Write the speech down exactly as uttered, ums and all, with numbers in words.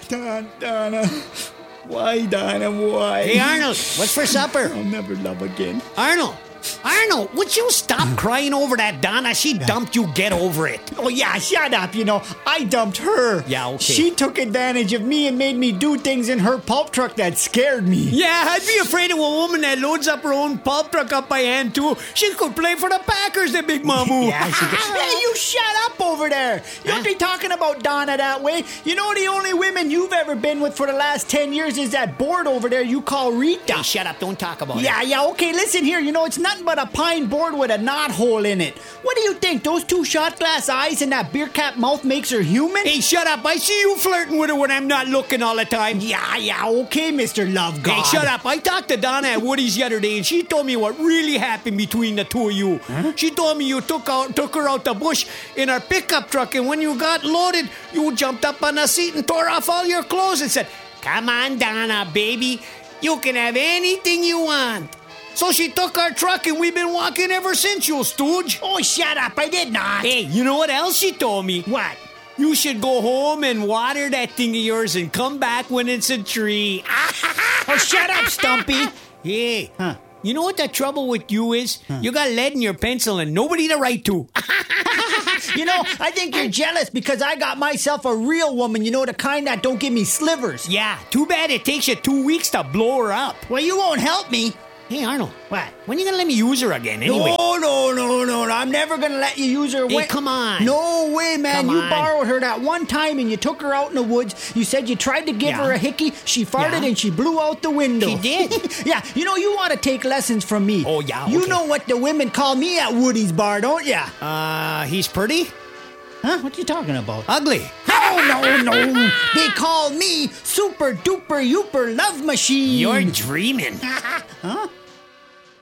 Don, Donna. Why, Donna, why? Hey, Arnold, what's for supper? I'll never love again. Arnold, Arnold, would you stop crying over that Donna? She dumped you. Get over it. Oh, yeah, shut up. You know, I dumped her. Yeah, okay. She took advantage of me and made me do things in her pulp truck that scared me. Yeah, I'd be afraid of a woman that loads up her own pulp truck up by hand, too. She could play for the Packers, the big mamu. Yeah, she could. Hey, you shut up over there. You don't Huh? be talking about Donna that way. You know the only women you've ever been with for the last ten years is that board over there you call Rita. Hey, shut up. Don't talk about Yeah, it. yeah, okay, listen here. You know, it's nothing but a pine board with a knot hole in it. What do you think? Those two shot glass eyes and that beer cap mouth makes her human? Hey, shut up. I see you flirting with her when I'm not looking all the time. Yeah, yeah, okay, Mister Love God. Hey, shut up. I talked to Donna at Woody's the other day, and she told me what really happened between the two of you. Huh? She told me you took out, took her out the bush in her pickup truck, and when you got loaded, you jumped up on the seat and tore off all your clothes and said, "Come on, Donna, baby. You can have anything you want." So she took our truck, and we've been walking ever since, you stooge. Oh, shut up. I did not. Hey, you know what else she told me? What? You should go home and water that thing of yours and come back when it's a tree. Oh, shut up, Stumpy. Hey, Huh. you know what the trouble with you is? You got lead in your pencil and nobody to write to. You know, I think you're jealous because I got myself a real woman, you know, the kind that don't give me slivers. Yeah, too bad it takes you two weeks to blow her up. Well, you won't help me. Hey, Arnold. What? When are you going to let me use her again anyway? No, no, no, no, no. I'm never going to let you use her. Hey, When- come on. No way, man. Come you on. borrowed her that one time and you took her out in the woods. You said you tried to give Yeah. her a hickey. She farted Yeah. and she blew out the window. She did. Yeah, you know, you want to take lessons from me. Oh, yeah, You okay. know what the women call me at Woody's bar, don't ya? Uh, he's pretty? Huh? What you talking about? Ugly. No, no, no. They call me Super Duper Youper Love Machine. You're dreaming. Huh?